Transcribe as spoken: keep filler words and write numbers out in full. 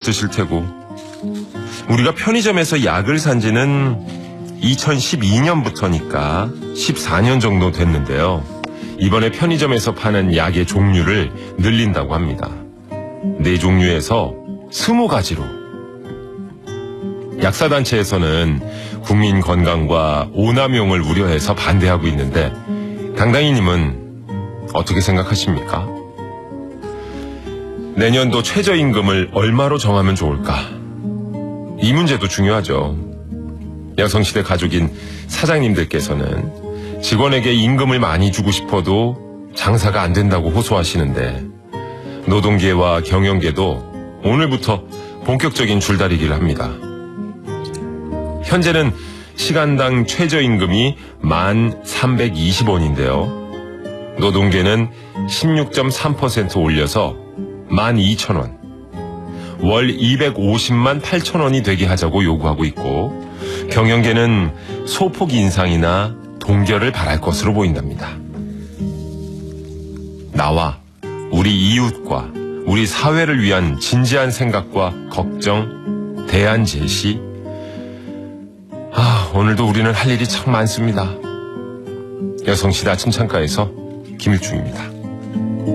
없으실 테고. 우리가 편의점에서 약을 산 지는 이천십이 년부터니까 십사 년 정도 됐는데요. 이번에 편의점에서 파는 약의 종류를 늘린다고 합니다. 네 종류에서 스무 가지로. 약사단체에서는 국민 건강과 오남용을 우려해서 반대하고 있는데 강당희님은 어떻게 생각하십니까? 내년도 최저임금을 얼마로 정하면 좋을까? 이 문제도 중요하죠. 여성시대 가족인 사장님들께서는 직원에게 임금을 많이 주고 싶어도 장사가 안 된다고 호소하시는데 노동계와 경영계도 오늘부터 본격적인 줄다리기를 합니다. 현재는 시간당 최저임금이 만 삼백이십 원인데요. 노동계는 십육 점 삼 퍼센트 올려서 만 이천 원, 월 이백오십만 팔천 원이 되게 하자고 요구하고 있고 경영계는 소폭 인상이나 동결을 바랄 것으로 보인답니다. 나와 우리 이웃과 우리 사회를 위한 진지한 생각과 걱정, 대안 제시. 아, 오늘도 우리는 할 일이 참 많습니다. 여성시대 아침 창가에서 김일중입니다.